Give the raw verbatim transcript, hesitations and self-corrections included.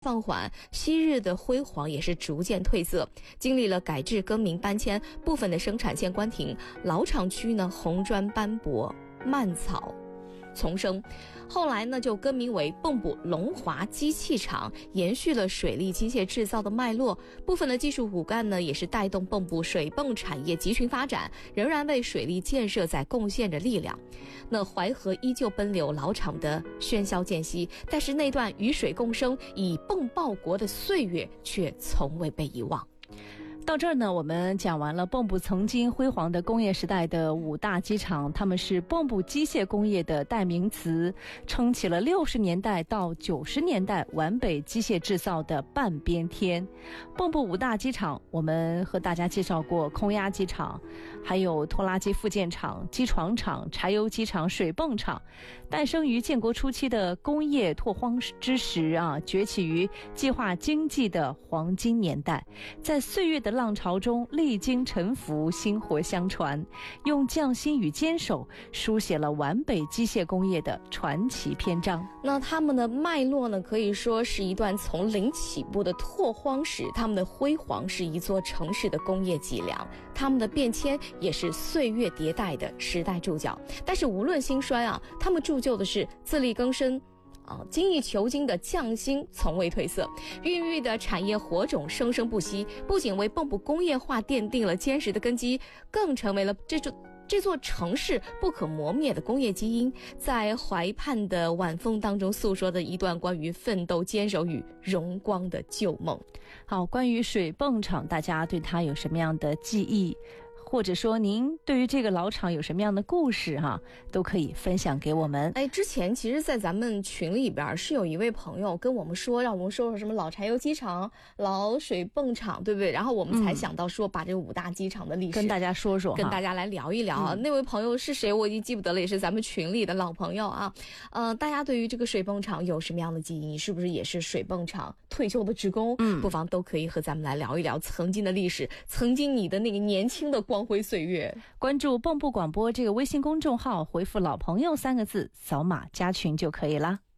放缓，昔日的辉煌也是逐渐褪色。经历了改制、更名、搬迁，部分的生产线关停，老厂区呢红砖斑驳，蔓草丛生。后来呢就更名为蚌埠龙华机器厂，延续了水利机械制造的脉络。部分的技术骨干呢也是带动蚌埠水泵产业集群发展，仍然为水利建设在贡献着力量。那淮河依旧奔流，老厂的喧嚣渐息，但是那段与水共生、以蚌报国的岁月却从未被遗忘。 到这儿呢，我们讲完了蚌埠曾经辉煌的工业时代的五大机厂，他们是蚌埠机械工业的代名词，撑起了六十年代到九十年代皖北机械制造的半边天。蚌埠五大机厂，我们和大家介绍过空压机厂，还有拖拉机附件厂、机床厂、柴油机厂、水泵厂。诞生于建国初期的工业拓荒之时啊，崛起于计划经济的黄金年代，在岁月的浪潮中历经沉浮，薪火相传，用匠心与坚守书写了皖北机械工业的传奇篇章。 那他们的脉络呢，可以说是一段从零起步的拓荒史，他们的辉煌是一座城市的工业脊梁，他们的变迁也是岁月迭代的时代注脚。但是无论兴衰啊，他们铸就的是自力更生啊，精益求精的匠心从未褪色，孕育的产业火种生生不息，不仅为蚌埠工业化奠定了坚实的根基，更成为了这座这座城市不可磨灭的工业基因。在怀盼的晚风当中诉说的一段关于奋斗、坚守与荣光的旧梦。 好，关于水泵厂，大家对它有什么样的记忆？或者说您对于这个老厂有什么样的故事哈、啊，都可以分享给我们。 哎，之前其实在咱们群里边是有一位朋友跟我们说，让我们说说什么老柴油机厂、老水泵厂，对不对？然后我们才想到说把这五大机厂的历史、 嗯、跟大家说说， 跟大家来聊一聊、嗯、那位朋友是谁我已经记不得了，也是咱们群里的老朋友啊。呃，大家对于这个水泵厂有什么样的记忆？是不是也是水泵厂退休的职工？嗯，不妨都可以和咱们来聊一聊曾经的历史，曾经你的那个年轻的光辉岁月。 关注蚌埠广播这个微信公众号，回复老朋友三个字，扫码加群就可以了。